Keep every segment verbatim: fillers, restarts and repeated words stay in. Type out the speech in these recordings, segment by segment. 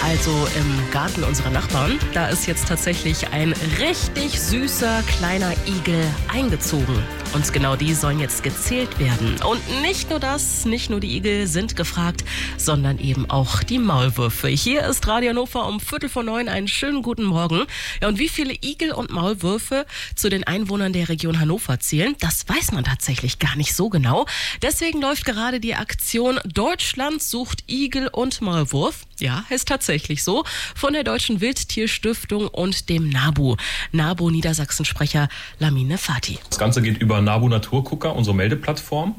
Also im Garten unserer Nachbarn, da ist jetzt tatsächlich ein richtig süßer kleiner Igel eingezogen. Und genau die sollen jetzt gezählt werden. Und nicht nur das, nicht nur die Igel sind gefragt, sondern eben auch die Maulwürfe. Hier ist Radio Hannover um Viertel vor neun. Einen schönen guten Morgen. Ja, und wie viele Igel und Maulwürfe zu den Einwohnern der Region Hannover zählen, das weiß man tatsächlich gar nicht so genau. Deswegen läuft gerade die Aktion Deutschland sucht Igel und Maulwurf. Ja, ist tatsächlich so. Von der Deutschen Wildtierstiftung und dem NABU. NABU Niedersachsen-Sprecher Lamine Fati. Das Ganze geht über NABU Naturgucker, unsere Meldeplattform.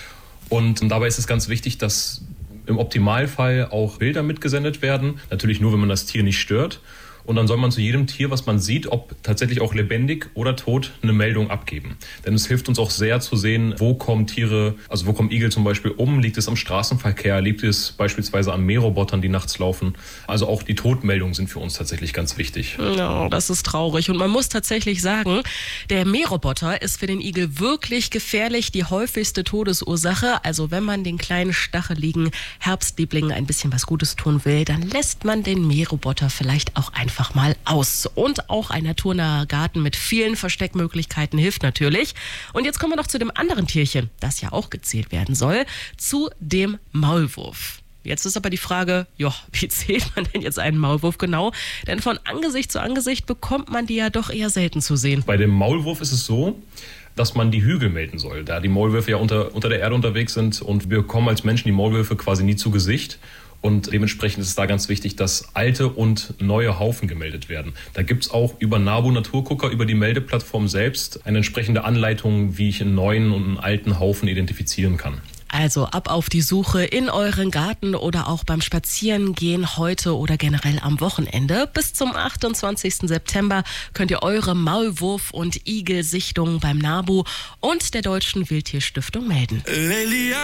Und dabei ist es ganz wichtig, dass im Optimalfall auch Bilder mitgesendet werden. Natürlich nur, wenn man das Tier nicht stört. Und dann soll man zu jedem Tier, was man sieht, ob tatsächlich auch lebendig oder tot, eine Meldung abgeben. Denn es hilft uns auch sehr zu sehen, wo kommen Tiere, also wo kommen Igel zum Beispiel um, liegt es am Straßenverkehr, liegt es beispielsweise an Mährobotern, die nachts laufen. Also auch die Todmeldungen sind für uns tatsächlich ganz wichtig. Ja, das ist traurig. Und man muss tatsächlich sagen, der Mähroboter ist für den Igel wirklich gefährlich, die häufigste Todesursache. Also wenn man den kleinen stacheligen Herbstlieblingen ein bisschen was Gutes tun will, dann lässt man den Mähroboter vielleicht auch einfach Einfach mal aus. Und auch ein naturnaher Garten mit vielen Versteckmöglichkeiten hilft natürlich. Und jetzt kommen wir noch zu dem anderen Tierchen, das ja auch gezählt werden soll, zu dem Maulwurf. Jetzt ist aber die Frage, ja, wie zählt man denn jetzt einen Maulwurf genau? Denn von Angesicht zu Angesicht bekommt man die ja doch eher selten zu sehen. Bei dem Maulwurf ist es so, dass man die Hügel melden soll, da die Maulwürfe ja unter, unter der Erde unterwegs sind und wir bekommen als Menschen die Maulwürfe quasi nie zu Gesicht. Und dementsprechend ist es da ganz wichtig, dass alte und neue Haufen gemeldet werden. Da gibt es auch über NABU Naturgucker, über die Meldeplattform selbst, eine entsprechende Anleitung, wie ich einen neuen und einen alten Haufen identifizieren kann. Also ab auf die Suche in euren Garten oder auch beim Spazierengehen heute oder generell am Wochenende. Bis zum achtundzwanzigsten September könnt ihr eure Maulwurf- und Igelsichtungen beim NABU und der Deutschen Wildtierstiftung melden.